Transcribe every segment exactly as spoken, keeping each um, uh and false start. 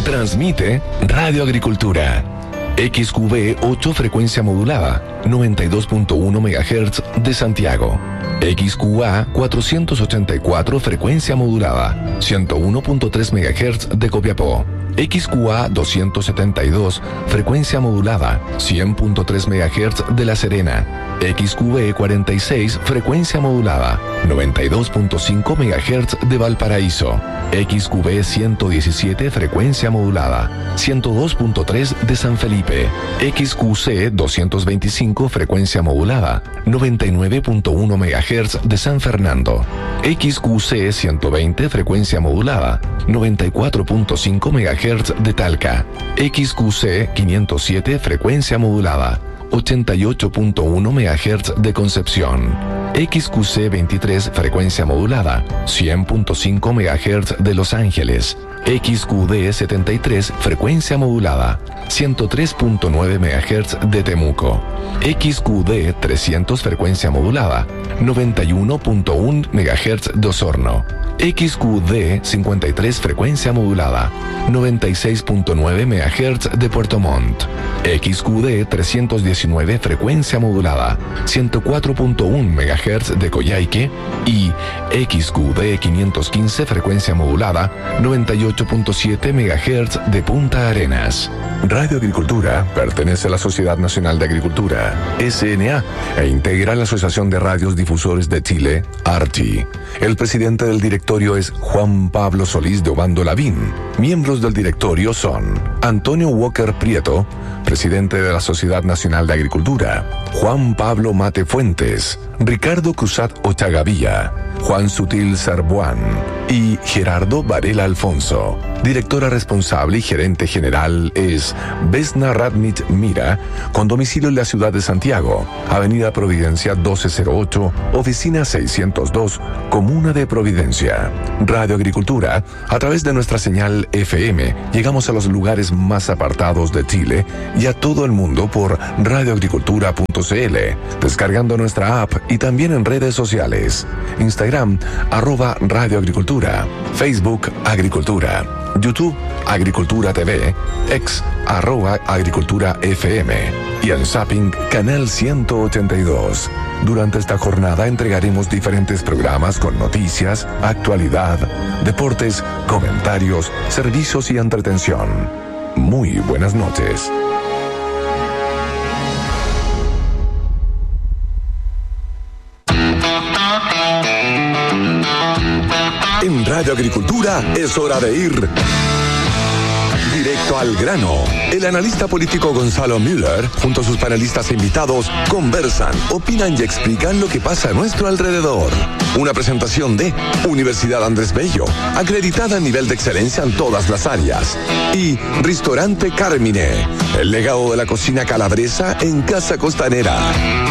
Transmite Radio Agricultura. X Q V ocho frecuencia modulada, noventa y dos punto uno megahertz de Santiago. X Q A cuatrocientos ochenta y cuatro frecuencia modulada, ciento uno punto tres megahertz de Copiapó. X Q A doscientos setenta y dos frecuencia modulada, cien punto tres megahertz de La Serena. X Q V cuarenta y seis frecuencia modulada, noventa y dos punto cinco megahertz de Valparaíso. X Q V ciento diecisiete frecuencia modulada, ciento dos punto tres de San Felipe. X Q C doscientos veinticinco frecuencia modulada, noventa y nueve punto uno megahertz de San Fernando. X Q C ciento veinte frecuencia modulada, noventa y cuatro punto cinco megahertz de Talca. X Q C quinientos siete frecuencia modulada, ochenta y ocho punto uno megahertz de Concepción. X Q C veintitrés frecuencia modulada, cien punto cinco megahertz de Los Ángeles. X Q D setenta y tres frecuencia modulada, ciento tres punto nueve megahertz de Temuco. X Q D trescientos frecuencia modulada, noventa y uno punto uno megahertz de Osorno. X Q D cincuenta y tres frecuencia modulada, noventa y seis punto nueve megahertz de Puerto Montt. X Q D trescientos diecinueve frecuencia modulada, ciento cuatro punto uno megahertz de Coyhaique. Y X Q D quinientos quince frecuencia modulada, noventa y ocho punto siete megahertz de Punta Arenas. Radio Agricultura pertenece a la Sociedad Nacional de Agricultura, S N A, e integra la Asociación de Radios Difusores de Chile, ARTI. El presidente del directorio es Juan Pablo Solís de Obando Lavín. Miembros del directorio son Antonio Walker Prieto, presidente de la Sociedad Nacional de Agricultura; Juan Pablo Mate Fuentes; Ricardo Cruzat Ochagavía; Juan Sutil Sarbuán y Gerardo Varela Alfonso. Directora responsable y gerente general es Vesna Radnich Mira, con domicilio en la ciudad de Santiago, Avenida Providencia doce cero ocho, oficina seiscientos dos, Comuna de Providencia. Radio Agricultura, a través de nuestra señal F M, llegamos a los lugares más apartados de Chile y a todo el mundo por radioagricultura punto c l, descargando nuestra app y también en redes sociales. Instagram, arroba Radio Agricultura; Facebook, Agricultura; YouTube, Agricultura T V; X, arroba Agricultura F M; y en Zapping, Canal ciento ochenta y dos. Durante esta jornada entregaremos diferentes programas con noticias, actualidad, deportes, comentarios, servicios y entretención. Muy buenas noches. En Radio Agricultura es hora de ir directo al grano. El analista político Gonzalo Müller, junto a sus panelistas e invitados, conversan, opinan y explican lo que pasa a nuestro alrededor. Una presentación de Universidad Andrés Bello, acreditada a nivel de excelencia en todas las áreas. Y Ristorante Carmine, el legado de la cocina calabresa en Casa Costanera.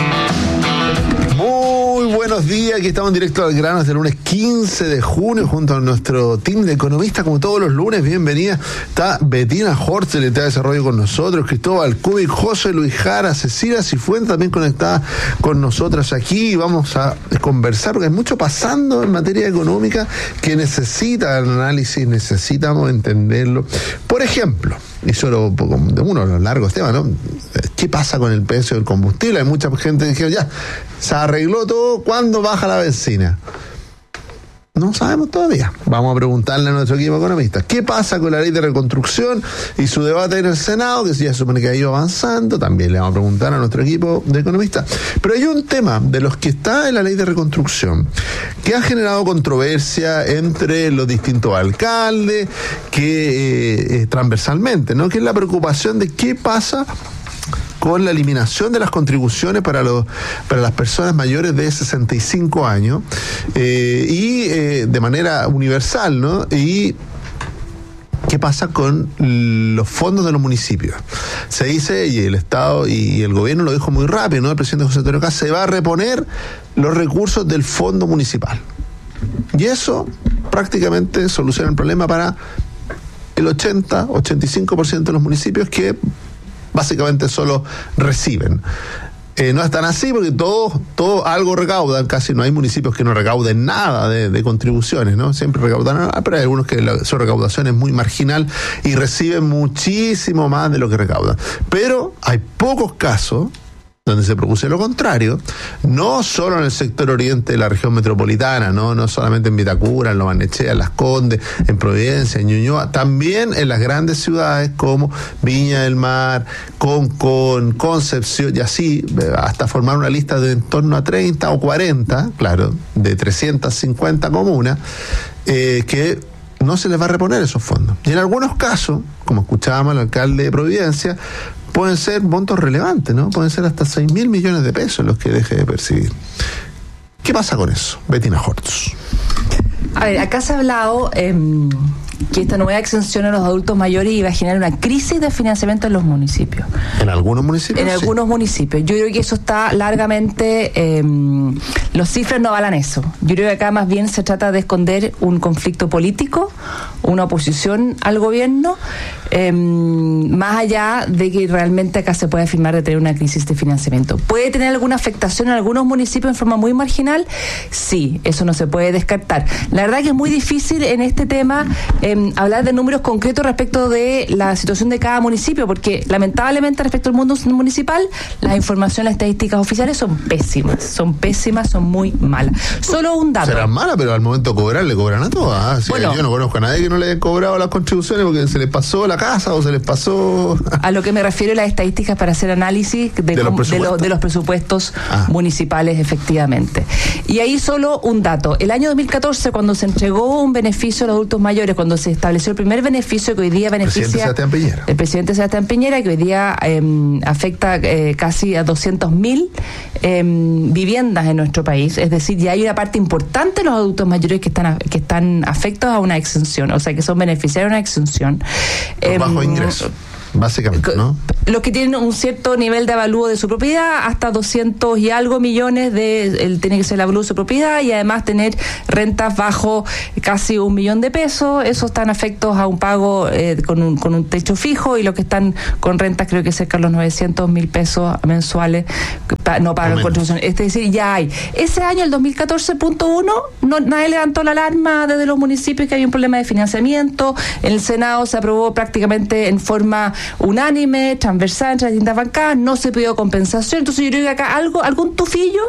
Muy buenos días, aquí estamos en directo al grano desde el lunes quince de junio junto a nuestro team de economistas, como todos los lunes. Bienvenida, está Betina Horst, secretaria de Desarrollo con nosotros, Cristóbal Kubik, José Luis Jara, Cecilia Cifuentes también conectada con nosotras aquí. Vamos a conversar porque hay mucho pasando en materia económica que necesita análisis, necesitamos entenderlo. Por ejemplo, y solo de uno de los largos temas, ¿no? ¿Qué pasa con el precio del combustible? Hay mucha gente que dijeron, ya, se arregló todo, ¿cuándo baja la benzina? No sabemos todavía. Vamos a preguntarle a nuestro equipo economista qué pasa con la ley de reconstrucción y su debate en el Senado, que ya se supone que ha ido avanzando. También le vamos a preguntar a nuestro equipo de economistas. Pero hay un tema de los que está en la ley de reconstrucción que ha generado controversia entre los distintos alcaldes, que eh, eh, transversalmente, ¿no? Que es la preocupación de qué pasa con la eliminación de las contribuciones para los para las personas mayores de sesenta y cinco años eh, y eh, de manera universal, ¿no? Y ¿qué pasa con los fondos de los municipios? Se dice, y el Estado y el gobierno lo dijo muy rápido, ¿no? El presidente José Antonio Kast, se va a reponer los recursos del fondo municipal. Y eso prácticamente soluciona el problema para el ochenta, ochenta y cinco por ciento de los municipios que básicamente solo reciben. Eh, no es tan así porque todos todo algo recaudan, casi no hay municipios que no recauden nada de, de contribuciones, ¿no? Siempre recaudan nada, pero hay algunos que la, su recaudación es muy marginal y reciben muchísimo más de lo que recaudan. Pero hay pocos casos donde se produce lo contrario, no solo en el sector oriente de la región metropolitana, no no solamente en Vitacura, en Lo Barnechea, en Las Condes, en Providencia, en Ñuñoa, también en las grandes ciudades como Viña del Mar, Concón, Concepción, y así, hasta formar una lista de en torno a treinta o cuarenta, claro, de trescientas cincuenta comunas, eh, que no se les va a reponer esos fondos. Y en algunos casos, como escuchábamos al alcalde de Providencia, pueden ser montos relevantes, ¿no? Pueden ser hasta seis mil millones de pesos los que deje de percibir. ¿Qué pasa con eso, Bettina Hortz? A ver, acá se ha hablado eh, que esta nueva exención a los adultos mayores iba a generar una crisis de financiamiento en los municipios. ¿En algunos municipios? En sí. algunos municipios. Yo creo que eso está largamente... Eh, los cifras no avalan eso. Yo creo que acá más bien se trata de esconder un conflicto político, una oposición al gobierno, eh, más allá de que realmente acá se puede afirmar de tener una crisis de financiamiento. ¿Puede tener alguna afectación en algunos municipios en forma muy marginal? Sí, eso no se puede descartar. La verdad que es muy difícil en este tema eh, hablar de números concretos respecto de la situación de cada municipio, porque lamentablemente respecto al mundo municipal, las informaciones, las estadísticas oficiales son pésimas, son pésimas, son muy malas. Solo un dato. Serán malas, pero al momento de cobrar le cobran a todas. ¿eh? Si bueno, yo no conozco a nadie que no le haya cobrado las contribuciones porque se les pasó la casa o se les pasó... A lo que me refiero las estadísticas para hacer análisis de, ¿De, los, presupuestos? de, lo, de los presupuestos ah. municipales, efectivamente. Y ahí solo un dato. El año dos mil catorce, cuando se entregó un beneficio a los adultos mayores, cuando se estableció el primer beneficio que hoy día beneficia... El presidente Sebastián Piñera. El presidente Sebastián Piñera, que hoy día eh, afecta eh, casi a doscientos mil eh, viviendas en nuestro país. Es decir, ya hay una parte importante de los adultos mayores que están que están afectos a una exención, o sea, que son beneficiarios de una exención. Por eh, bajo ingreso. Básicamente, ¿no? Los que tienen un cierto nivel de avalúo de su propiedad, hasta doscientos y algo millones de, el, tiene que ser el avalúo de su propiedad y además tener rentas bajo casi un millón de pesos. Esos están afectos a un pago eh, con, un, con un techo fijo, y los que están con rentas creo que cerca de los novecientos mil pesos mensuales no pagan contribución. Es decir, ya hay. Ese año, el dos mil catorce punto uno, no, nadie levantó la alarma desde los municipios que había un problema de financiamiento. En el Senado se aprobó prácticamente en forma unánime, transversal entre las distintas bancadas, no se pidió compensación. Entonces yo creo que acá algo, algún tufillo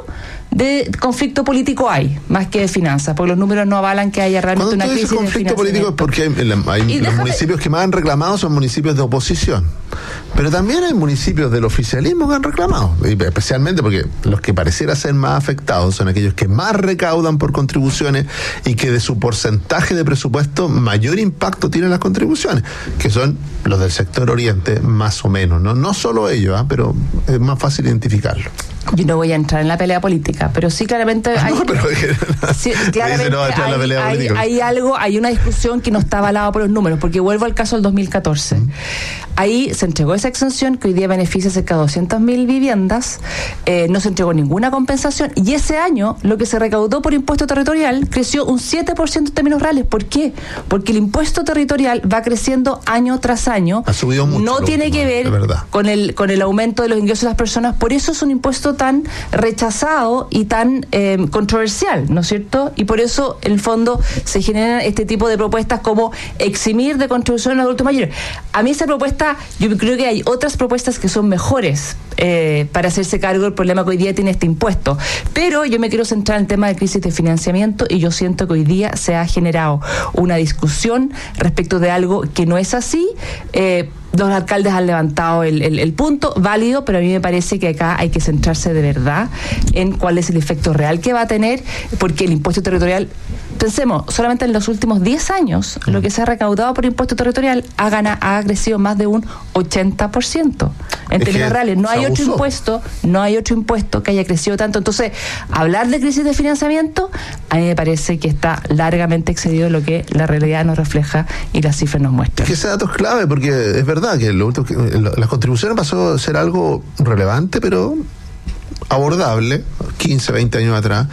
de conflicto político hay, más que de finanzas, porque los números no avalan que haya realmente una crisis de conflicto político es porque hay, hay los déjame... municipios que más han reclamado son municipios de oposición, pero también hay municipios del oficialismo que han reclamado, especialmente porque los que pareciera ser más afectados son aquellos que más recaudan por contribuciones y que de su porcentaje de presupuesto mayor impacto tienen las contribuciones, que son los del sector oriente más o menos, no, no solo ellos, ¿eh? Pero es más fácil identificarlo. Yo no voy a entrar en la pelea política, pero sí claramente hay, no, pero sí, claramente no hay, la pelea hay, hay algo, hay una discusión que no está avalada por los números, porque vuelvo al caso del dos mil catorce. Mm. Ahí se entregó esa exención que hoy día beneficia cerca de doscientas mil viviendas, eh, no se entregó ninguna compensación, y ese año lo que se recaudó por impuesto territorial creció un siete por ciento en términos reales. ¿Por qué? Porque el impuesto territorial va creciendo año tras año. Ha subido mucho. No tiene último, que ver con el, con el aumento de los ingresos de las personas, por eso es un impuesto tan rechazado y tan eh, controversial, ¿no es cierto? Y por eso, en el fondo, se generan este tipo de propuestas como eximir de contribución a los adultos mayores. A mí esa propuesta, yo creo que hay otras propuestas que son mejores eh, para hacerse cargo del problema que hoy día tiene este impuesto. Pero yo me quiero centrar en el tema de crisis de financiamiento, y yo siento que hoy día se ha generado una discusión respecto de algo que no es así. Eh, Los alcaldes han levantado el, el, el punto, válido, pero a mí me parece que acá hay que centrarse de verdad en cuál es el efecto real que va a tener, porque el impuesto territorial, pensemos, solamente en los últimos diez años, lo que se ha recaudado por impuesto territorial ha, gana, ha crecido más de un ochenta por ciento. En términos reales, no hay otro impuesto, no hay otro impuesto que haya crecido tanto. Entonces, hablar de crisis de financiamiento, a mí me parece que está largamente excedido de lo que la realidad nos refleja y las cifras nos muestran. Es que ese dato es clave, porque es verdad que, lo, que las contribuciones pasó a ser algo relevante, pero abordable, quince, veinte años atrás,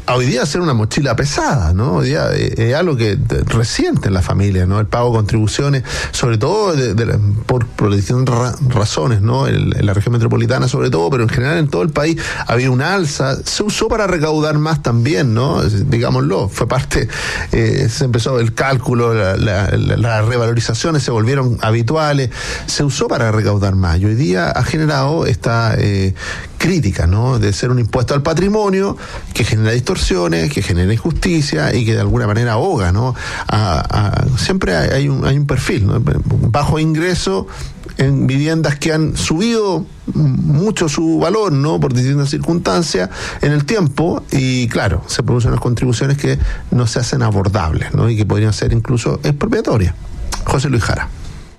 hoy día ser una mochila pesada, ¿no? Hoy día es, es algo que resiente en la familia, ¿no? El pago de contribuciones, sobre todo de, de, por, por distintas ra, razones, ¿no? En, en la región metropolitana sobre todo, pero en general en todo el país había una alza. Se usó para recaudar más también, ¿no? Digámoslo, fue parte, eh, se empezó el cálculo, la, la, la, las revalorizaciones se volvieron habituales, se usó para recaudar más. Y hoy día ha generado esta eh, crítica, ¿no? De ser un impuesto al patrimonio que genera distorsiones, que genera injusticia y que de alguna manera ahoga, ¿no? A, a, siempre hay un, hay un perfil, ¿no? Bajo ingreso en viviendas que han subido mucho su valor, ¿no? Por distintas circunstancias en el tiempo, y claro, se producen unas contribuciones que no se hacen abordables, ¿no? Y que podrían ser incluso expropiatorias. José Luis Jara.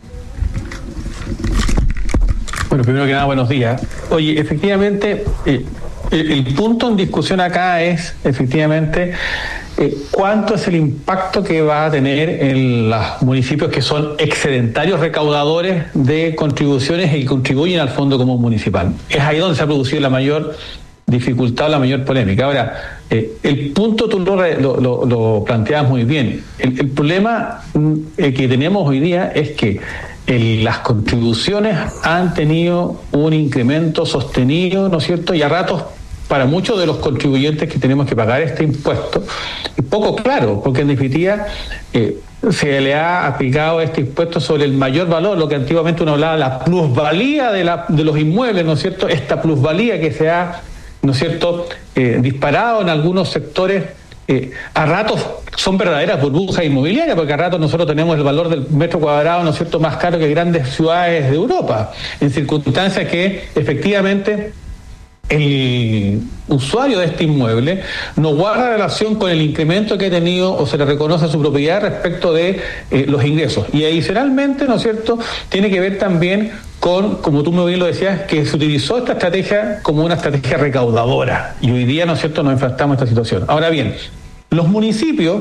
Bueno, primero que nada, buenos días. Oye, efectivamente, eh, el, el punto en discusión acá es, efectivamente, eh, cuánto es el impacto que va a tener en los municipios que son excedentarios recaudadores de contribuciones y contribuyen al Fondo Común Municipal. Es ahí donde se ha producido la mayor dificultad, la mayor polémica. Ahora, eh, el punto tú lo, lo, lo, lo planteabas muy bien. El, el problema eh, que tenemos hoy día es que El, las contribuciones han tenido un incremento sostenido, ¿no es cierto? Y a ratos, para muchos de los contribuyentes que tenemos que pagar este impuesto, es poco claro, porque en definitiva eh, se le ha aplicado este impuesto sobre el mayor valor, lo que antiguamente uno hablaba, la plusvalía de, la, de los inmuebles, ¿no es cierto? Esta plusvalía que se ha, ¿no es cierto?, eh, disparado en algunos sectores. Eh, a ratos son verdaderas burbujas inmobiliarias, porque a ratos nosotros tenemos el valor del metro cuadrado, ¿no es cierto?, más caro que grandes ciudades de Europa, en circunstancias que efectivamente el usuario de este inmueble no guarda relación con el incremento que ha tenido o se le reconoce a su propiedad respecto de eh, los ingresos. Y adicionalmente, ¿no es cierto?, tiene que ver también con, como tú muy bien lo decías, que se utilizó esta estrategia como una estrategia recaudadora. Y hoy día, ¿no es cierto?, nos enfrentamos a esta situación. Ahora bien, los municipios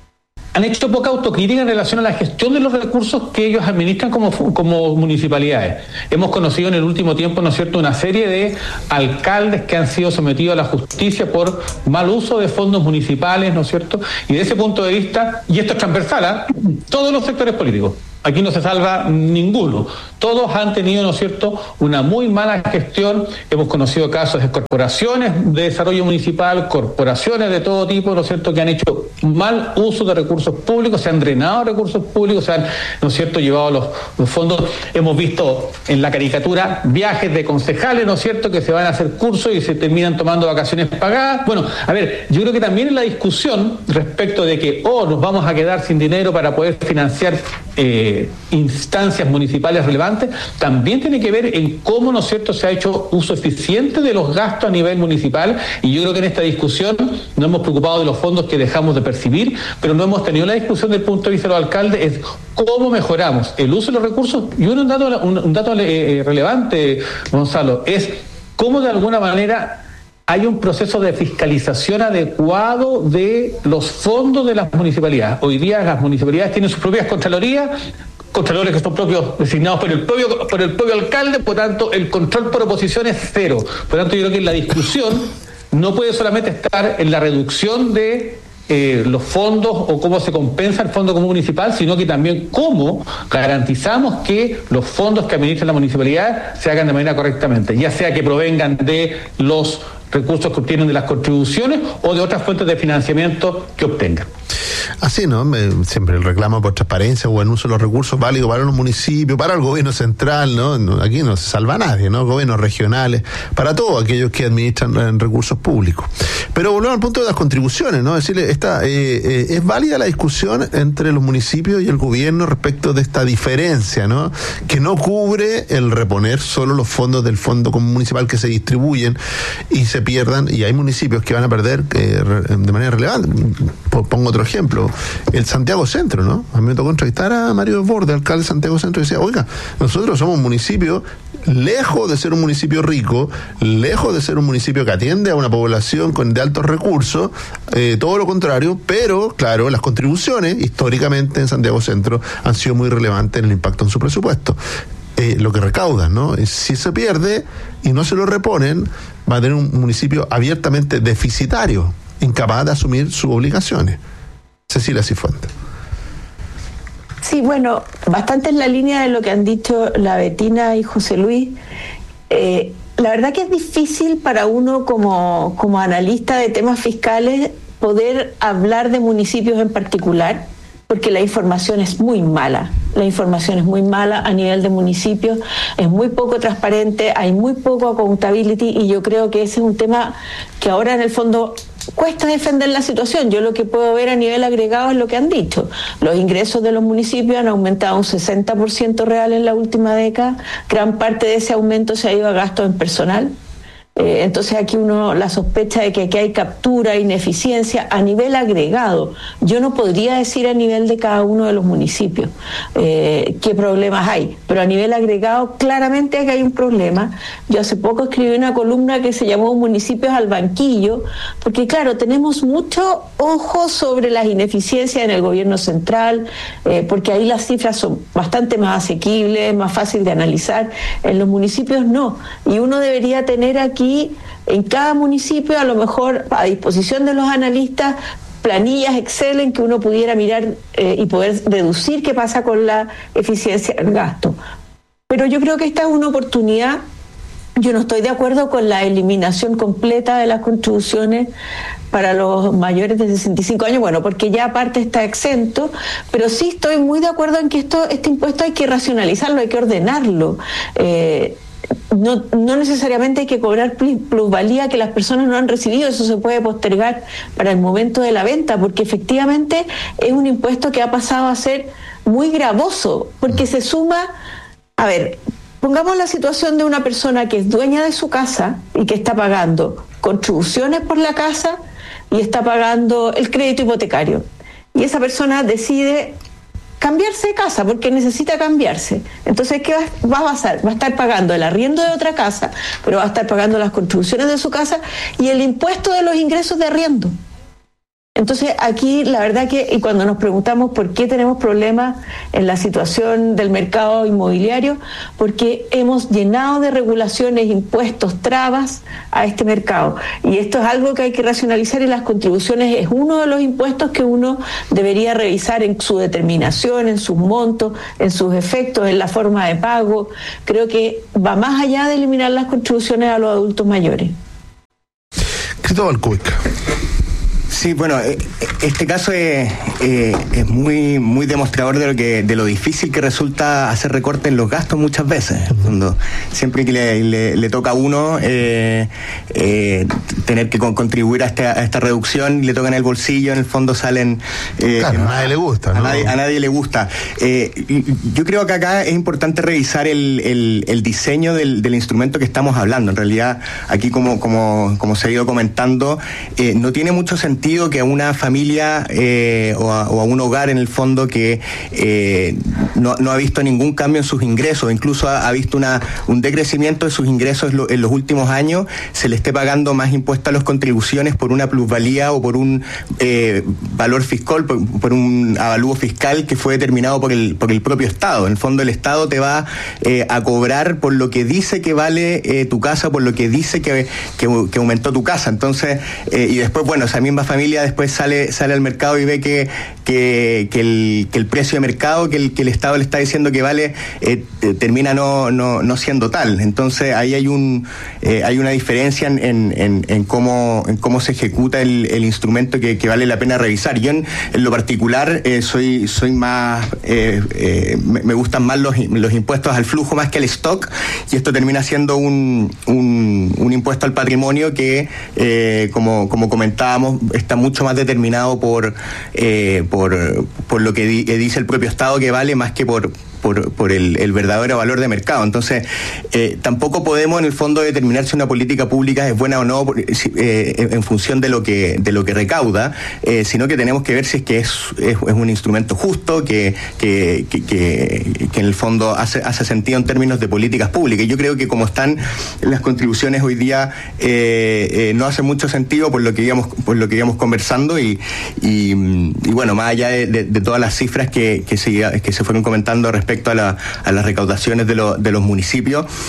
han hecho poca autocrítica en relación a la gestión de los recursos que ellos administran como, como municipalidades. Hemos conocido en el último tiempo, ¿no es cierto?, una serie de alcaldes que han sido sometidos a la justicia por mal uso de fondos municipales, ¿no es cierto? Y de ese punto de vista, y esto es transversal, ¿eh?, todos los sectores políticos. Aquí no se salva ninguno. Todos han tenido, ¿no es cierto?, una muy mala gestión. Hemos conocido casos de corporaciones de desarrollo municipal, corporaciones de todo tipo, ¿no es cierto?, que han hecho mal uso de recursos públicos, se han drenado recursos públicos, se han, ¿no es cierto?, llevado los, los fondos. Hemos visto en la caricatura viajes de concejales, ¿no es cierto?, que se van a hacer cursos y se terminan tomando vacaciones pagadas. Bueno, a ver, yo creo que también en la discusión respecto de que, oh, nos vamos a quedar sin dinero para poder financiar eh, instancias municipales relevantes, también tiene que ver en cómo, ¿no es cierto?, se ha hecho uso eficiente de los gastos a nivel municipal. Y yo creo que en esta discusión nos hemos preocupado de los fondos que dejamos de percibir, pero no hemos tenido la discusión del punto de vista de los alcaldes, es cómo mejoramos el uso de los recursos. Y un dato, un, un dato eh, relevante, Gonzalo, es cómo de alguna manera hay un proceso de fiscalización adecuado de los fondos de las municipalidades. Hoy día las municipalidades tienen sus propias contralorías, contralores que son propios designados por el propio por el propio alcalde, por tanto el control por oposición es cero. Por tanto, yo creo que la discusión no puede solamente estar en la reducción de eh, los fondos o cómo se compensa el Fondo Común Municipal, sino que también cómo garantizamos que los fondos que administra la municipalidad se hagan de manera correctamente, ya sea que provengan de los recursos que obtienen de las contribuciones o de otras fuentes de financiamiento que obtengan. Así, ¿no? Siempre el reclamo por transparencia o buen uso de los recursos válidos para los municipios, para el gobierno central, ¿no? Aquí no se salva a nadie, ¿no? Gobiernos regionales, para todos aquellos que administran recursos públicos. Pero volvemos al punto de las contribuciones, ¿no? Es decir, esta, eh, eh, es válida la discusión entre los municipios y el gobierno respecto de esta diferencia, ¿no? Que no cubre el reponer solo los fondos del Fondo Común Municipal que se distribuyen y se pierdan, y hay municipios que van a perder eh, de manera relevante. Pongo otro ejemplo, el Santiago Centro, ¿no? A mí me tocó entrevistar a Mario Desbordes, alcalde de Santiago Centro, y decía, oiga, nosotros somos un municipio, lejos de ser un municipio rico, lejos de ser un municipio que atiende a una población con de altos recursos, eh, todo lo contrario, pero, claro, las contribuciones, históricamente en Santiago Centro, han sido muy relevantes en el impacto en su presupuesto. Eh, lo que recaudan, ¿no? Si se pierde y no se lo reponen, va a tener un municipio abiertamente deficitario. incapaz de asumir sus obligaciones. Cecilia Cifuentes. Sí, bueno, bastante en la línea de lo que han dicho la Betina y José Luis. Eh, la verdad que es difícil para uno como, como analista de temas fiscales poder hablar de municipios en particular, porque la información es muy mala. La información es muy mala a nivel de municipios, es muy poco transparente, hay muy poco accountability, y yo creo que ese es un tema que ahora en el fondo cuesta defender la situación. Yo lo que puedo ver a nivel agregado es lo que han dicho. Los ingresos de los municipios han aumentado un sesenta por ciento real en la última década. Gran parte de ese aumento se ha ido a gastos en personal. Eh, entonces aquí uno la sospecha de que aquí hay captura, ineficiencia a nivel agregado. Yo no podría decir a nivel de cada uno de los municipios eh, qué problemas hay, pero a nivel agregado claramente que hay un problema. Yo hace poco escribí una columna que se llamó Municipios al Banquillo, porque claro, tenemos mucho ojo sobre las ineficiencias en el gobierno central, eh, porque ahí las cifras son bastante más asequibles, más fácil de analizar. En los municipios no, y uno debería tener aquí en cada municipio, a lo mejor a disposición de los analistas, planillas Excel en que uno pudiera mirar eh, y poder deducir qué pasa con la eficiencia del gasto. Pero yo creo que esta es una oportunidad. Yo no estoy de acuerdo con la eliminación completa de las contribuciones para los mayores de sesenta y cinco años, bueno, porque ya aparte está exento, pero sí estoy muy de acuerdo en que esto, este impuesto hay que racionalizarlo, hay que ordenarlo. Eh, No, no necesariamente hay que cobrar plusvalía que las personas no han recibido, eso se puede postergar para el momento de la venta, porque efectivamente es un impuesto que ha pasado a ser muy gravoso, porque se suma, a ver, pongamos la situación de una persona que es dueña de su casa y que está pagando contribuciones por la casa y está pagando el crédito hipotecario, y esa persona decide cambiarse de casa porque necesita cambiarse. Entonces, ¿qué va, va a pasar? Va a estar pagando el arriendo de otra casa, pero va a estar pagando las contribuciones de su casa y el impuesto de los ingresos de arriendo. Entonces, aquí la verdad que, y cuando nos preguntamos por qué tenemos problemas en la situación del mercado inmobiliario, porque hemos llenado de regulaciones, impuestos, trabas a este mercado. Y esto es algo que hay que racionalizar, y las contribuciones es uno de los impuestos que uno debería revisar en su determinación, en sus montos, en sus efectos, en la forma de pago. Creo que va más allá de eliminar las contribuciones a los adultos mayores. Cristóbal Cuica. Sí, bueno, este caso es, eh, es muy muy demostrador de lo que de lo difícil que resulta hacer recorte en los gastos muchas veces. Cuando siempre que le, le, le toca a uno eh, eh, tener que con, contribuir a esta, a esta reducción, le toca en el bolsillo, en el fondo salen... Eh, claro, a nadie le gusta, ¿no? A nadie, a nadie le gusta. Eh, yo creo que acá es importante revisar el, el, el diseño del, del instrumento que estamos hablando. En realidad, aquí como, como, como se ha ido comentando, eh, no tiene mucho sentido que a una familia eh, o, a, o a un hogar en el fondo que eh, no, no ha visto ningún cambio en sus ingresos, incluso ha, ha visto una, un decrecimiento de sus ingresos lo, en los últimos años, se le esté pagando más impuestos a las contribuciones por una plusvalía o por un eh, valor fiscal, por, por un avalúo fiscal que fue determinado por el, por el propio Estado. En el fondo el Estado te va eh, a cobrar por lo que dice que vale eh, tu casa, por lo que dice que, que, que aumentó tu casa. Entonces, eh, y después, bueno, esa misma familia después sale sale al mercado y ve que que, que, el, que el precio de mercado que el, que el Estado le está diciendo que vale eh, termina no, no no siendo tal. Entonces ahí hay un eh, hay una diferencia en, en, en cómo en cómo se ejecuta el, el instrumento que, que vale la pena revisar. Yo en, en lo particular eh, soy soy más eh, eh, me, me gustan más los, los impuestos al flujo más que al stock, y esto termina siendo un un, un impuesto al patrimonio que eh, como como comentábamos está mucho más determinado por eh, por por lo que di, dice el propio Estado que vale, más que por por, por el, el verdadero valor de mercado. Entonces, eh, tampoco podemos en el fondo determinar si una política pública es buena o no eh, en función de lo que de lo que recauda, eh, sino que tenemos que ver si es que es, es, es un instrumento justo, que que, que, que, que en el fondo hace, hace sentido en términos de políticas públicas. Y yo creo que como están las contribuciones hoy día, eh, eh, no hace mucho sentido por lo que íbamos, por lo que íbamos conversando, y, y, y bueno, más allá de, de, de todas las cifras que, que, se, que se fueron comentando respecto respecto a, la, a las recaudaciones de, lo, de los municipios.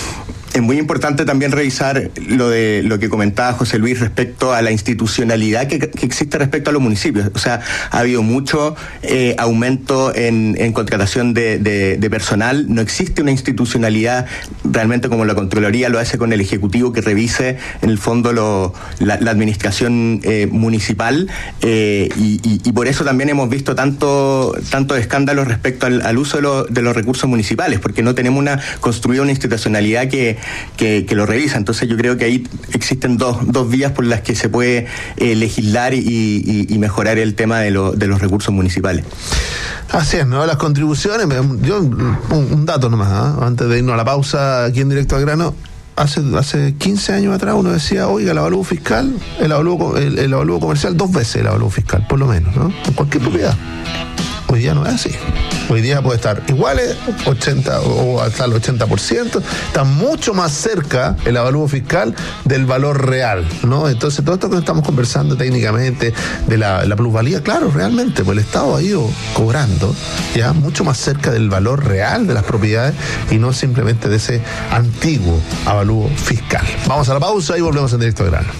es muy importante también revisar lo de lo que comentaba José Luis respecto a la institucionalidad que, que existe respecto a los municipios. O sea, ha habido mucho eh, aumento en, en contratación de, de, de personal. No existe una institucionalidad realmente como la Contraloría lo hace con el Ejecutivo, que revise en el fondo lo, la, la administración eh, municipal eh, y, y, y por eso también hemos visto tanto tantos escándalos respecto al, al uso de, lo, de los recursos municipales, porque no tenemos una construida una institucionalidad que, que, que lo revisa. Entonces yo creo que ahí existen dos, dos vías por las que se puede eh, legislar y, y, y mejorar el tema de, lo, de los recursos municipales. Así es, ¿no? Las contribuciones, yo un, un dato nomás, ¿eh? Antes de irnos a la pausa aquí en Directo al Grano. Hace, hace quince años atrás uno decía, oiga, el avalúo fiscal, el avalúo, el, el avalúo comercial, dos veces el avalúo fiscal, por lo menos, ¿no? En cualquier propiedad. Hoy día no es así. Hoy día puede estar iguales, ochenta o hasta el ochenta por ciento. Está mucho más cerca el avalúo fiscal del valor real, ¿no? Entonces, todo esto que estamos conversando técnicamente de la, la plusvalía, claro, realmente, pues el Estado ha ido cobrando ya mucho más cerca del valor real de las propiedades y no simplemente de ese antiguo avalúo fiscal. Vamos a la pausa y volvemos en Directo al Grano.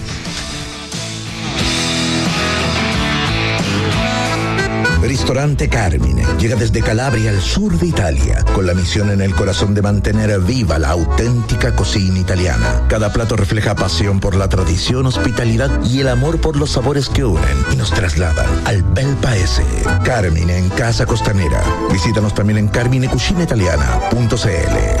Ristorante Carmine llega desde Calabria al sur de Italia, con la misión en el corazón de mantener viva la auténtica cocina italiana. Cada plato refleja pasión por la tradición, hospitalidad y el amor por los sabores que unen y nos trasladan al bel paese. Carmine en Casa Costanera. Visítanos también en carmine cucina italiana punto c l.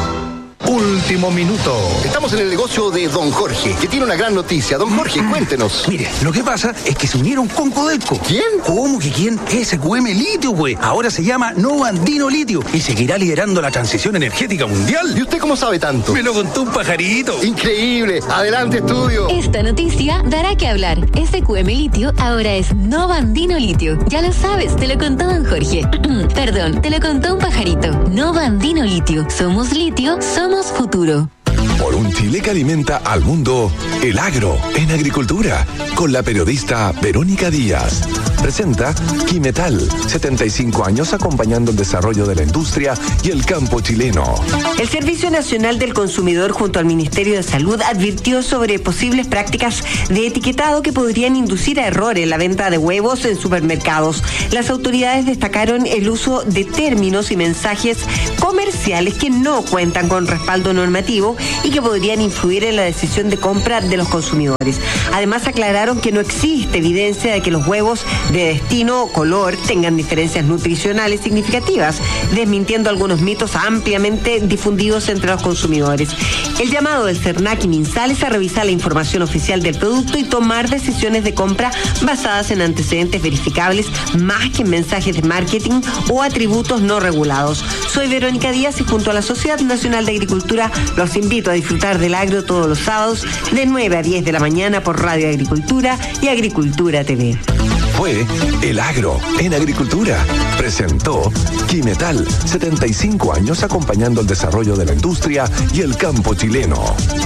Último minuto. Estamos en el negocio de Don Jorge, que tiene una gran noticia. Don Jorge, cuéntenos. Mire, lo que pasa es que se unieron con Codelco. ¿Quién? ¿Cómo que quién? S Q M Litio, güey. Ahora se llama Nova Andino Litio y seguirá liderando la transición energética mundial. ¿Y usted cómo sabe tanto? Me lo contó un pajarito. Increíble. Adelante, estudio. Esta noticia dará que hablar. S Q M Litio ahora es Nova Andino Litio. Ya lo sabes, te lo contó Don Jorge. Perdón, te lo contó un pajarito. Nova Andino Litio. Somos litio, somos futuro. Por un Chile que alimenta al mundo, el agro en agricultura, con la periodista Verónica Díaz. Presenta Quimetal, setenta y cinco años acompañando el desarrollo de la industria y el campo chileno. El Servicio Nacional del Consumidor junto al Ministerio de Salud advirtió sobre posibles prácticas de etiquetado que podrían inducir a error en la venta de huevos en supermercados. Las autoridades destacaron el uso de términos y mensajes comerciales que no cuentan con respaldo normativo y que podrían influir en la decisión de compra de los consumidores. Además, aclararon que no existe evidencia de que los huevos de destino o color tengan diferencias nutricionales significativas, desmintiendo algunos mitos ampliamente difundidos entre los consumidores. El llamado del CERNAC y MinSal es a revisar la información oficial del producto y tomar decisiones de compra basadas en antecedentes verificables más que en mensajes de marketing o atributos no regulados. Soy Verónica Díaz y junto a la Sociedad Nacional de Agricultura los invito a disfrutar del agro todos los sábados de nueve a diez de la mañana por Radio Agricultura y Agricultura T V. Fue El Agro en Agricultura. Presentó Quimetal, setenta y cinco años acompañando el desarrollo de la industria y el campo chileno.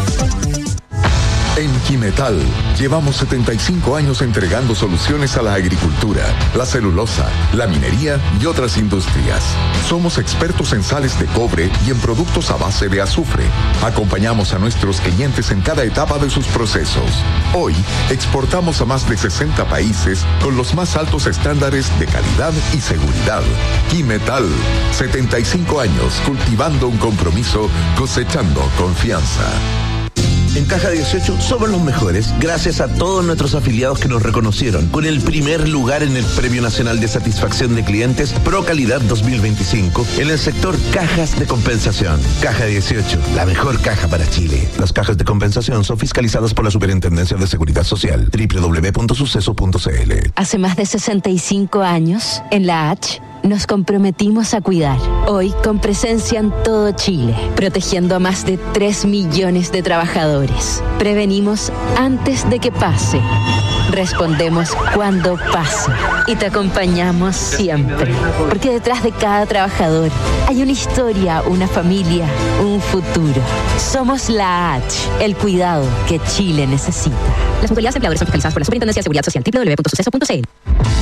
En Quimetal llevamos setenta y cinco años entregando soluciones a la agricultura, la celulosa, la minería y otras industrias. Somos expertos en sales de cobre y en productos a base de azufre. Acompañamos a nuestros clientes en cada etapa de sus procesos. Hoy exportamos a más de sesenta países con los más altos estándares de calidad y seguridad. Quimetal, setenta y cinco años cultivando un compromiso, cosechando confianza. En Caja dieciocho somos los mejores, gracias a todos nuestros afiliados que nos reconocieron con el primer lugar en el Premio Nacional de Satisfacción de Clientes Pro Calidad dos mil veinticinco en el sector cajas de compensación. Caja dieciocho, la mejor caja para Chile. Las cajas de compensación son fiscalizadas por la Superintendencia de Seguridad Social. doble u doble u doble u punto suceso punto c l. Hace más de sesenta y cinco años, en la H, nos comprometimos a cuidar. Hoy, con presencia en todo Chile, protegiendo a más de tres millones de trabajadores. Prevenimos antes de que pase. Respondemos cuando pase. Y te acompañamos siempre. Porque detrás de cada trabajador hay una historia, una familia, un futuro. Somos la H, el cuidado que Chile necesita. Las mutualidades empleadores son fiscalizadas por la Superintendencia de Seguridad Social. doble u doble u doble u punto suceso punto c l.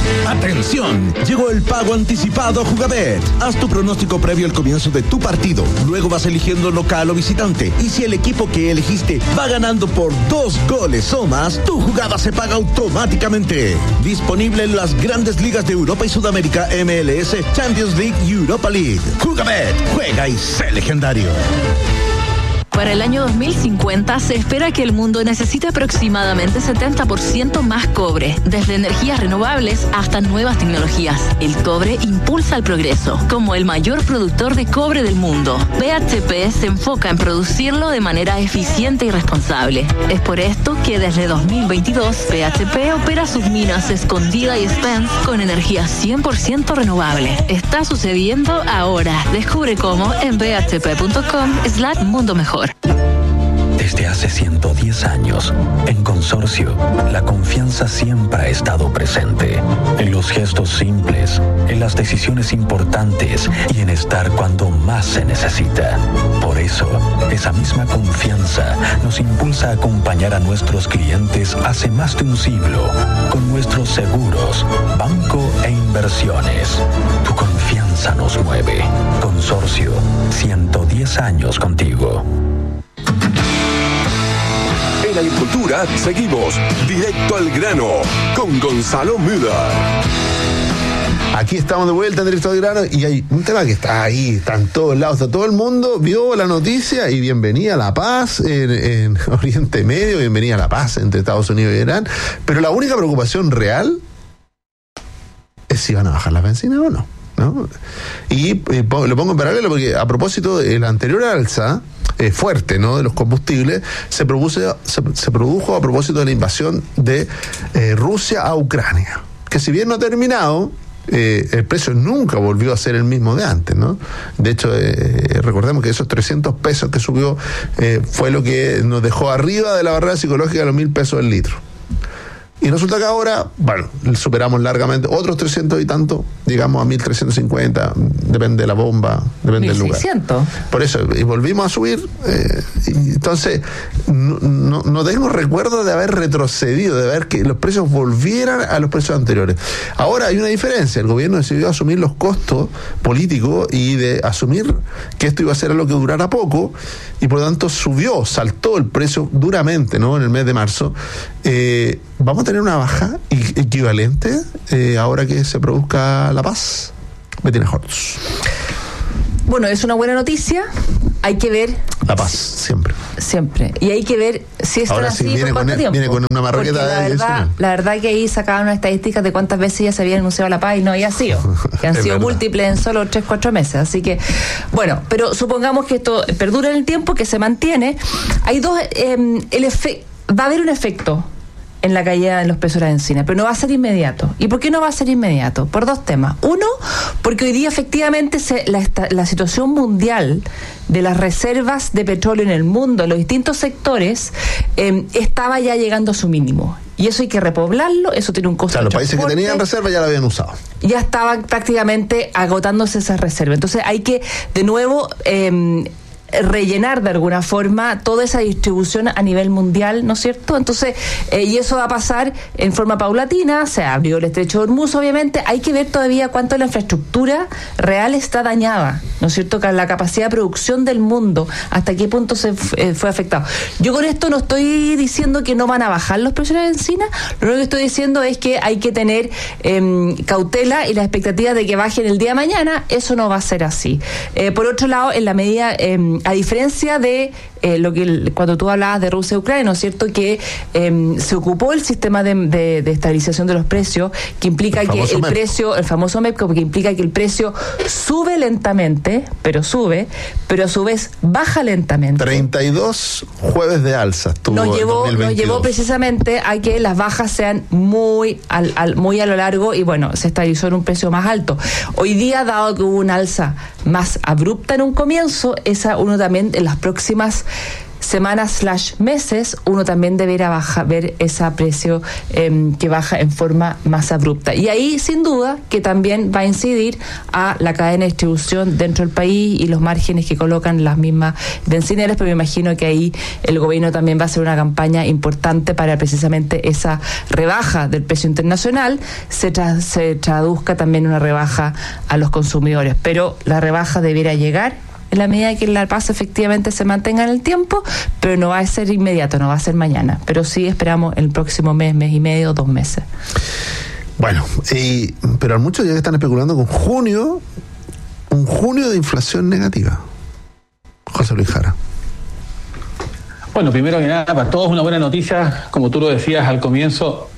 ¡Atención! Llegó el pago anticipado a Jugabet. Haz tu pronóstico previo al comienzo de tu partido. Luego vas eligiendo local o visitante. Y si el equipo que elegiste va ganando por dos goles o más, tu jugada se paga automáticamente. Disponible en las grandes ligas de Europa y Sudamérica, M L S, Champions League y Europa League. Jugabet, juega y sé legendario. Para el año dos mil cincuenta se espera que el mundo necesite aproximadamente setenta por ciento más cobre, desde energías renovables hasta nuevas tecnologías. El cobre impulsa el progreso. Como el mayor productor de cobre del mundo, B H P se enfoca en producirlo de manera eficiente y responsable. Es por esto que desde dos mil veintidós B H P opera sus minas Escondida y Spence con energía cien por ciento renovable. Está sucediendo ahora. Descubre cómo en b h p punto com slash mundo mejor. Desde hace ciento diez años, en Consorcio, la confianza siempre ha estado presente. En los gestos simples, en las decisiones importantes y en estar cuando más se necesita. Por eso, esa misma confianza nos impulsa a acompañar a nuestros clientes hace más de un siglo con nuestros seguros, banco e inversiones. Tu confianza nos mueve. Consorcio, ciento diez años contigo. En Agricultura seguimos directo al grano con Gonzalo Müller. Aquí estamos de vuelta en Directo al Grano y hay un tema que está ahí, está en todos lados, está todo el mundo, vio la noticia y bienvenida a la paz en, en Oriente Medio, bienvenida a la paz entre Estados Unidos y Irán, pero la única preocupación real es si van a bajar la bencina o no, ¿no? Y, y lo pongo en paralelo porque a propósito de la anterior alza eh, fuerte, ¿no?, de los combustibles, se, produce, se, se produjo a propósito de la invasión de eh, Rusia a Ucrania, que si bien no ha terminado, Eh, el precio nunca volvió a ser el mismo de antes, ¿no? De hecho, eh, recordemos que esos trescientos pesos que subió eh, fue lo que nos dejó arriba de la barrera psicológica de los mil pesos el litro. Y resulta que ahora, bueno, superamos largamente otros trescientos y tanto, digamos a mil trescientos cincuenta, depende de la bomba, depende del lugar. mil seiscientos. Por eso, y volvimos a subir. Eh, y entonces, no, no, no tengo recuerdo de haber retrocedido, de ver que los precios volvieran a los precios anteriores. Ahora hay una diferencia. El gobierno decidió asumir los costos políticos y de asumir que esto iba a ser algo que durara poco, y por lo tanto subió, saltó el precio duramente, ¿no?, en el mes de marzo. Eh, ¿Vamos a tener una baja equivalente eh, ahora que se produzca la paz? Bettina Hortz. Bueno, es una buena noticia. Hay que ver. La paz, siempre. Siempre. Y hay que ver si esto ahora es sí, así viene por cuánto con, tiempo. Viene con una marraqueta. La verdad, la verdad que ahí sacaban unas estadísticas de cuántas veces ya se había anunciado la paz y no había sido. Que han sido verdad. múltiples en solo tres, cuatro meses. Así que, bueno, pero supongamos que esto perdura en el tiempo, que se mantiene. Hay dos. Eh, el efe- va a haber un efecto en la caída en los precios de la bencina, pero no va a ser inmediato. ¿Y por qué no va a ser inmediato? Por dos temas. Uno, porque hoy día efectivamente se, la, la situación mundial de las reservas de petróleo en el mundo, en los distintos sectores, eh, estaba ya llegando a su mínimo. Y eso hay que repoblarlo, eso tiene un costo. Claro, los países que tenían reservas ya la habían usado. Ya estaban prácticamente agotándose esas reservas. Entonces hay que, de nuevo, eh, rellenar de alguna forma toda esa distribución a nivel mundial, ¿no es cierto? Entonces, eh, y eso va a pasar en forma paulatina. Se abrió el estrecho de Hormuz, obviamente. Hay que ver todavía cuánto la infraestructura real está dañada, ¿no es cierto? La capacidad de producción del mundo, hasta qué punto se eh, fue afectado. Yo con esto no estoy diciendo que no van a bajar los precios de la bencina, lo único que estoy diciendo es que hay que tener eh, cautela y la expectativa de que bajen el día de mañana. Eso no va a ser así. Eh, por otro lado, en la medida, eh, a diferencia de eh, lo que cuando tú hablabas de Rusia y Ucrania, ¿no es cierto?, que eh, se ocupó el sistema de, de, de estabilización de los precios, que implica el que el MEP. precio, el famoso MEP, que implica que el precio sube lentamente, pero sube, pero a su vez baja lentamente. treinta y dos jueves de alza estuvo nos llevó, en dos mil veintidós. Nos llevó precisamente a que las bajas sean muy al, al, muy a lo largo y bueno, se estabilizó en un precio más alto. Hoy día, dado que hubo una alza más abrupta en un comienzo, esa uno también en las próximas semanas slash meses, uno también deberá baja, ver ese precio eh, que baja en forma más abrupta. Y ahí, sin duda, que también va a incidir a la cadena de distribución dentro del país y los márgenes que colocan las mismas bencineras, pero me imagino que ahí el gobierno también va a hacer una campaña importante para precisamente esa rebaja del precio internacional se, tra- se traduzca también en una rebaja a los consumidores. Pero la rebaja debiera llegar en la medida que la paz efectivamente se mantenga en el tiempo, pero no va a ser inmediato, no va a ser mañana. Pero sí esperamos el próximo mes, mes y medio, dos meses. Bueno, y, pero hay muchos ya que están especulando con junio, un junio de inflación negativa. José Luis Jara. Bueno, primero que nada, para todos una buena noticia, como tú lo decías al comienzo,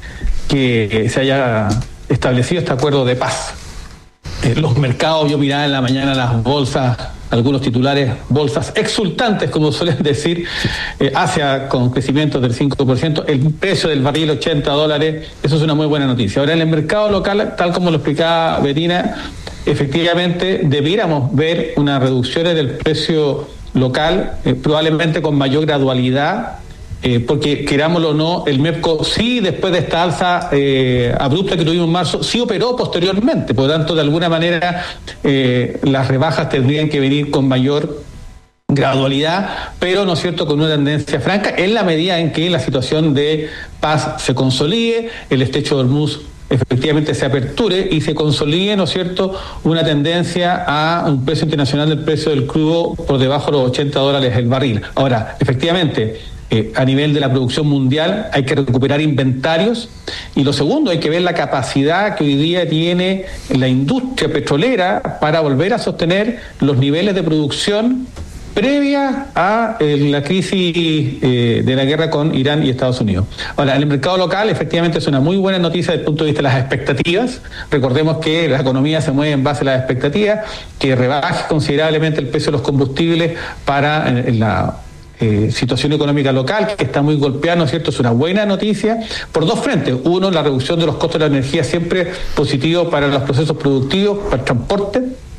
que se haya establecido este acuerdo de paz. Eh, los mercados, yo miraba en la mañana las bolsas, algunos titulares, bolsas exultantes, como suelen decir, eh, Asia con crecimiento del cinco por ciento, el precio del barril ochenta dólares, eso es una muy buena noticia. Ahora, en el mercado local, tal como lo explicaba Bettina, efectivamente debiéramos ver una reducción del precio local, eh, probablemente con mayor gradualidad, Eh, porque querámoslo o no, el MEPCO sí, después de esta alza eh, abrupta que tuvimos en marzo, sí operó posteriormente. Por lo tanto, de alguna manera, eh, las rebajas tendrían que venir con mayor gradualidad, pero, ¿no es cierto?, con una tendencia franca, en la medida en que la situación de paz se consolide, el estrecho de Hormuz efectivamente se aperture y se consolide, ¿no es cierto?, una tendencia a un precio internacional del precio del crudo por debajo de los ochenta dólares el barril. Ahora, efectivamente, Eh, a nivel de la producción mundial hay que recuperar inventarios, y lo segundo, hay que ver la capacidad que hoy día tiene la industria petrolera para volver a sostener los niveles de producción previa a eh, la crisis eh, de la guerra con Irán y Estados Unidos. Ahora, en el mercado local, efectivamente es una muy buena noticia desde el punto de vista de las expectativas. Recordemos que la economía se mueve en base a las expectativas, que rebaje considerablemente el precio de los combustibles para en, en la Eh, situación económica local, que está muy golpeada, ¿no es cierto? Es una buena noticia por dos frentes. Uno, la reducción de los costos de la energía, siempre positivo para los procesos productivos, para el transporte,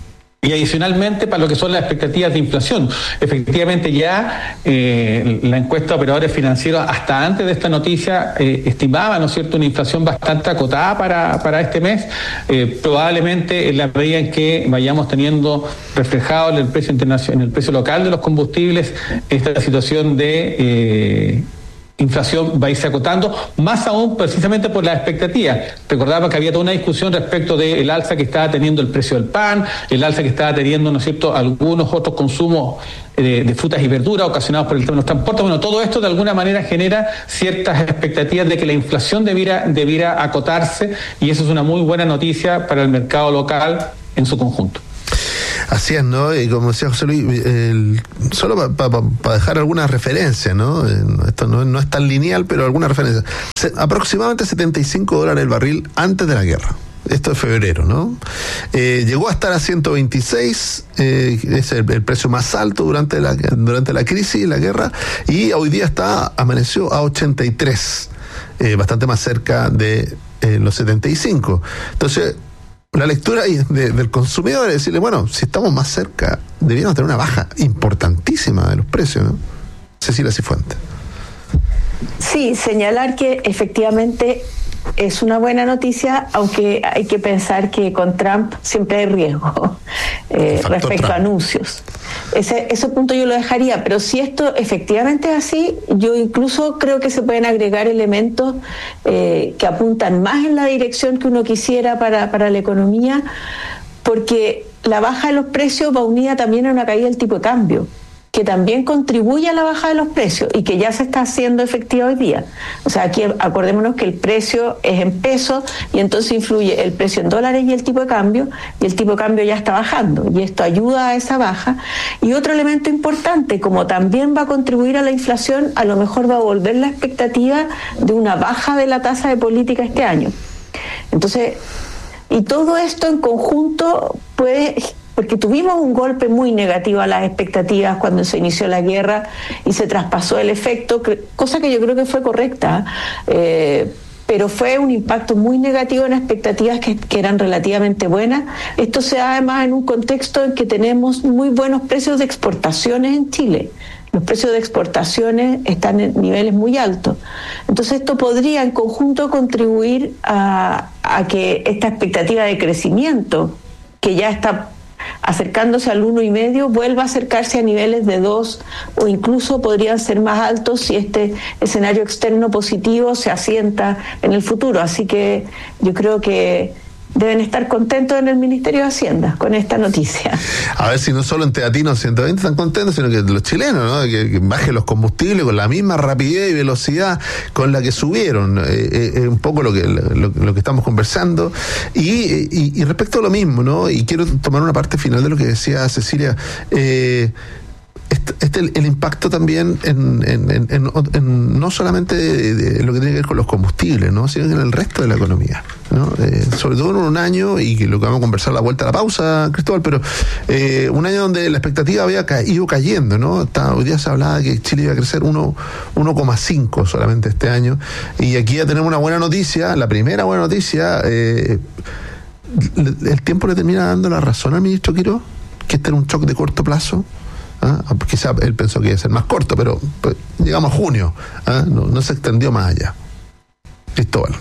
y adicionalmente para lo que son las expectativas de inflación. Efectivamente ya eh, la encuesta de operadores financieros hasta antes de esta noticia eh, estimaba, ¿no es cierto?, una inflación bastante acotada para, para este mes. Eh, probablemente en la medida en que vayamos teniendo reflejado en el precio internacional, en el precio local de los combustibles, esta situación de eh, inflación va a irse acotando, más aún precisamente por las expectativas. Recordaba que había toda una discusión respecto del alza que estaba teniendo el precio del pan, el alza que estaba teniendo, ¿no es cierto?, algunos otros consumos de, de frutas y verduras ocasionados por el tema de los transportes. Bueno, todo esto de alguna manera genera ciertas expectativas de que la inflación debiera, debiera acotarse, y eso es una muy buena noticia para el mercado local en su conjunto. Así es, ¿no? Y como decía José Luis, el, solo para pa, pa, pa dejar algunas referencias, ¿no? Esto no, no es tan lineal, pero algunas referencias. Se, aproximadamente setenta y cinco dólares el barril antes de la guerra. Esto es febrero, ¿no? Eh, llegó a estar a ciento veintiséis, eh, es el, el precio más alto durante la, durante la crisis y la guerra, y hoy día está, amaneció a ochenta y tres, eh, bastante más cerca de eh, los setenta y cinco. Entonces, la lectura de, del consumidor es decirle, bueno, si estamos más cerca, deberíamos tener una baja importantísima de los precios, ¿no? Cecilia Cifuentes. Sí, señalar que efectivamente es una buena noticia, aunque hay que pensar que con Trump siempre hay riesgo eh, respecto Trump. a anuncios. Ese, ese punto yo lo dejaría, pero si esto efectivamente es así, yo incluso creo que se pueden agregar elementos eh, que apuntan más en la dirección que uno quisiera para, para la economía, porque la baja de los precios va unida también a una caída del tipo de cambio, que también contribuye a la baja de los precios y que ya se está haciendo efectiva hoy día. O sea, aquí acordémonos que el precio es en pesos y entonces influye el precio en dólares y el tipo de cambio, y el tipo de cambio ya está bajando y esto ayuda a esa baja. Y otro elemento importante, como también va a contribuir a la inflación, a lo mejor va a volver la expectativa de una baja de la tasa de política este año. Entonces, y todo esto en conjunto puede... porque tuvimos un golpe muy negativo a las expectativas cuando se inició la guerra y se traspasó el efecto, cosa que yo creo que fue correcta, eh, pero fue un impacto muy negativo en expectativas que, que eran relativamente buenas. Esto se da además en un contexto en que tenemos muy buenos precios de exportaciones en Chile, los precios de exportaciones están en niveles muy altos. Entonces esto podría en conjunto contribuir a, a que esta expectativa de crecimiento, que ya está acercándose al uno y medio, vuelva a acercarse a niveles de dos, o incluso podrían ser más altos si este escenario externo positivo se asienta en el futuro. Así que yo creo que deben estar contentos en el Ministerio de Hacienda con esta noticia. A ver si no solo en Teatinos ciento veinte están contentos, sino que los chilenos, ¿no? Que, que bajen los combustibles con la misma rapidez y velocidad con la que subieron. Es eh, eh, un poco lo que lo, lo que estamos conversando. Y, y, y respecto a lo mismo, ¿no? Y quiero tomar una parte final de lo que decía Cecilia. Eh, Este, este el, el impacto también en, en, en, en, en no solamente de, de lo que tiene que ver con los combustibles, ¿no? Sino en el resto de la economía, ¿no? Eh, sobre todo en un año, y que lo que vamos a conversar a la vuelta a la pausa, Cristóbal, pero eh, un año donde la expectativa había ca- ido cayendo, ¿no? Está, hoy día se hablaba de que Chile iba a crecer uno coma cinco solamente este año, y aquí ya tenemos una buena noticia, la primera buena noticia. eh, el tiempo le termina dando la razón al ministro Quiroz, que este era un shock de corto plazo. ¿Ah? Quizá él pensó que iba a ser más corto, pero pues, llegamos a junio, ¿ah? no, no se extendió más allá. Cristóbal.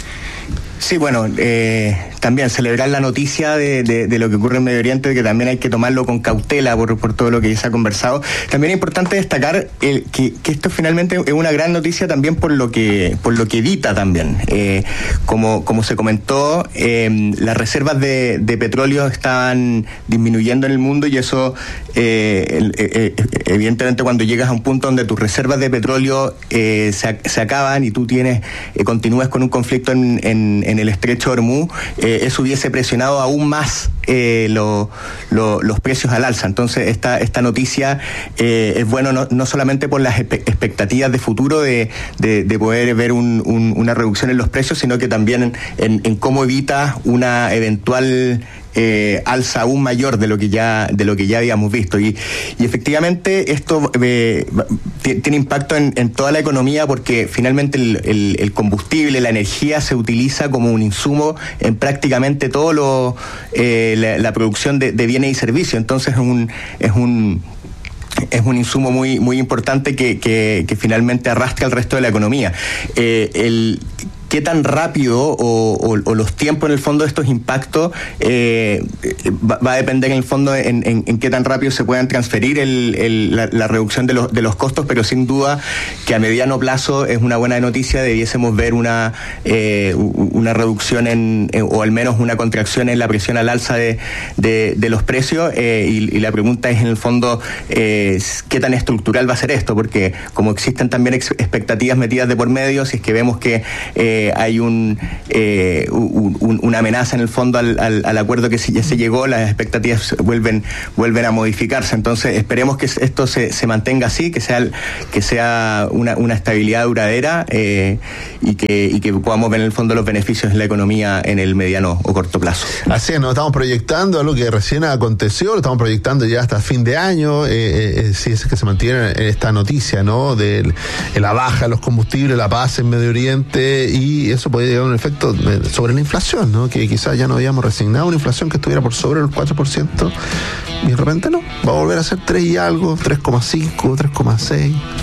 Sí, bueno, eh, también celebrar la noticia de, de, de lo que ocurre en Medio Oriente, que también hay que tomarlo con cautela por, por todo lo que ya se ha conversado. También es importante destacar el, que, que esto finalmente es una gran noticia también por lo que por lo que evita también. Eh, como, como se comentó, eh, las reservas de, de petróleo están disminuyendo en el mundo, y eso, eh, eh, eh, evidentemente, cuando llegas a un punto donde tus reservas de petróleo eh, se, se acaban y tú tienes eh, continúas con un conflicto en, en en el estrecho de Hormuz, eh, eso hubiese presionado aún más eh, lo, lo, los precios al alza. Entonces esta esta noticia eh, es bueno no, no solamente por las expectativas de futuro de, de, de poder ver un, un, una reducción en los precios, sino que también en, en, en cómo evita una eventual Eh, alza aún mayor de lo que ya de lo que ya habíamos visto, y, y efectivamente esto eh, t- tiene impacto en, en toda la economía, porque finalmente el, el, el combustible, la energía se utiliza como un insumo en prácticamente todo lo eh, la, la producción de, de bienes y servicios. Entonces es un es un es un insumo muy muy importante que, que, que finalmente arrastra al resto de la economía. Eh, el qué tan rápido o, o, o los tiempos en el fondo de estos impactos eh, va, va a depender en el fondo en, en, en qué tan rápido se puedan transferir el, el, la, la reducción de los, de los costos, pero sin duda que a mediano plazo es una buena noticia. Debiésemos ver una eh, una reducción en, en, o al menos una contracción en la presión al alza de, de, de los precios, eh, y, y la pregunta es en el fondo eh, qué tan estructural va a ser esto, porque como existen también ex- expectativas metidas de por medio, si es que vemos que eh, hay un, eh, un una amenaza en el fondo al, al, al acuerdo que ya se llegó, las expectativas vuelven vuelven a modificarse. Entonces esperemos que esto se, se mantenga así, que sea que sea una, una estabilidad duradera, eh, y que y que podamos ver en el fondo los beneficios de la economía en el mediano o corto plazo. Así es, nos estamos proyectando algo que recién aconteció, lo estamos proyectando ya hasta fin de año, eh, eh, si es que se mantiene esta noticia, ¿no? De la baja de los combustibles, la paz en Medio Oriente, y y eso puede llegar a un efecto sobre la inflación, ¿no? Que quizás ya no habíamos resignado a una inflación que estuviera por sobre el cuatro por ciento, y de repente no, va a volver a ser tres y algo, tres coma cinco, tres coma seis.